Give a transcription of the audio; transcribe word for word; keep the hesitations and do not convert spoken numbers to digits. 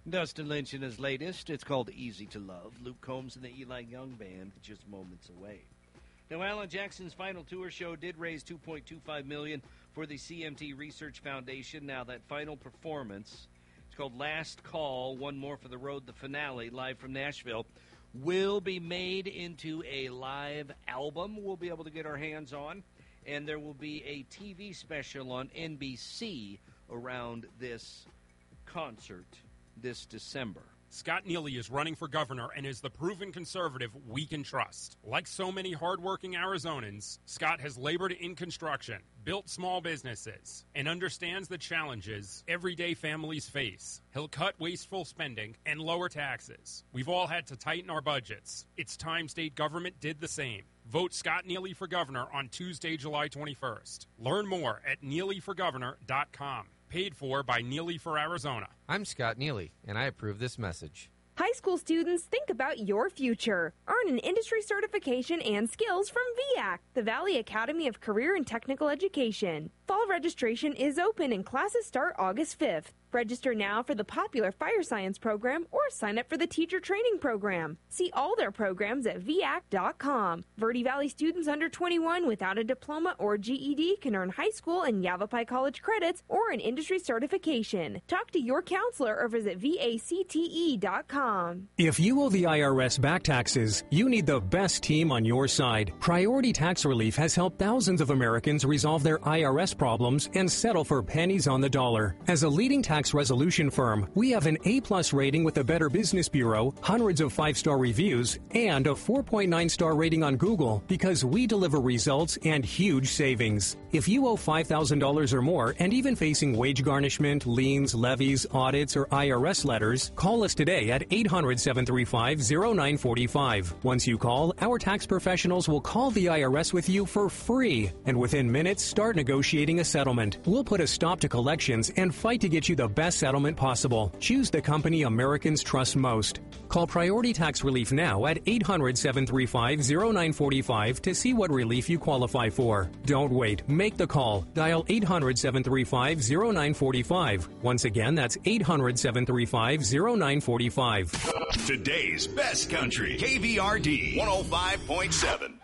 Dustin Lynch in his latest. It's called Easy to Love. Luke Combs and the Eli Young Band just moments away. Now, Alan Jackson's final tour show did raise two point two five million dollars for the C M T Research Foundation. Now, that final performance, it's called Last Call, One More for the Road, the finale, live from Nashville, will be made into a live album we'll be able to get our hands on, and there will be a T V special on N B C around this concert this December. Scott Neely is running for governor and is the proven conservative we can trust. Like so many hardworking Arizonans, Scott has labored in construction, built small businesses, and understands the challenges everyday families face. He'll cut wasteful spending and lower taxes. We've all had to tighten our budgets. It's time state government did the same. Vote Scott Neely for governor on Tuesday, July twenty-first. Learn more at neely for governor dot com. Paid for by Neely for Arizona. I'm Scott Neely, and I approve this message. High school students, think about your future. Earn an industry certification and skills from V A C, the Valley Academy of Career and Technical Education. Fall registration is open and classes start August fifth. Register now for the popular Fire Science program or sign up for the Teacher Training program. See all their programs at V A C dot com. Verde Valley students under twenty-one without a diploma or G E D can earn high school and Yavapai College credits or an industry certification. Talk to your counselor or visit V A C T E dot com. If you owe the I R S back taxes, you need the best team on your side. Priority Tax Relief has helped thousands of Americans resolve their I R S problems and settle for pennies on the dollar. As a leading tax resolution firm, we have an A-plus rating with the Better Business Bureau, hundreds of five-star reviews, and a four point nine star rating on Google because we deliver results and huge savings. If you owe five thousand dollars or more and even facing wage garnishment, liens, levies, audits, or I R S letters, call us today at eight hundred, seven three five, zero nine four five. Once you call, our tax professionals will call the I R S with you for free, and within minutes, start negotiating a settlement. We'll put a stop to collections and fight to get you the best settlement possible. Choose the company Americans trust most. Call Priority Tax Relief now at eight hundred, seven three five, zero nine four five to see what relief you qualify for. Don't wait. Make the call. Dial eight hundred, seven three five, zero nine four five. Once again, that's eight hundred, seven three five, zero nine four five. Today's best country, K V R D one oh five point seven.